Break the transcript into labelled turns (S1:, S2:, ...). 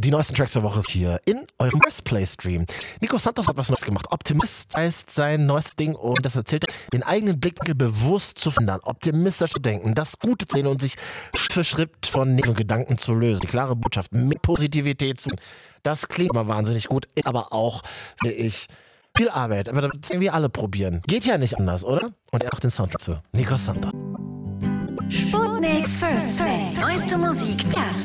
S1: Die neuesten Tracks der Woche hier in eurem First Play Stream. Nico Santos hat was Neues gemacht. Optimist heißt sein neues Ding und das erzählt, den eigenen Blickwinkel bewusst zu verändern, optimistisch zu denken, das Gute zu sehen und sich Schritt für Schritt von negativen Gedanken zu lösen. Die klare Botschaft mit Positivität zu. Das klingt immer wahnsinnig gut, aber auch, finde ich, viel Arbeit. Aber das irgendwie alle probieren. Geht ja nicht anders, oder? Und er macht den Soundtrack zu. Nico Santos.
S2: Sputnik First Play. Neueste Musik zuerst.